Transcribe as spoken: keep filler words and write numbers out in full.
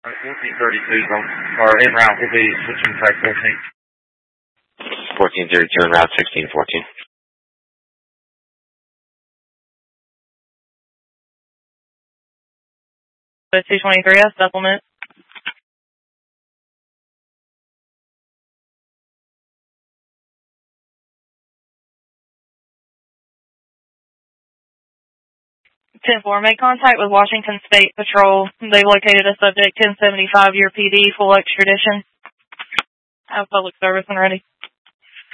fourteen thirty-two on, or en route will be switching track fourteen. fourteen thirty-two en route sixteen fourteen. two twenty-three, a supplement. ten four, make contact with Washington State Patrol. They've located a subject, ten seventy-five, your P D, full extradition. Have public service and ready.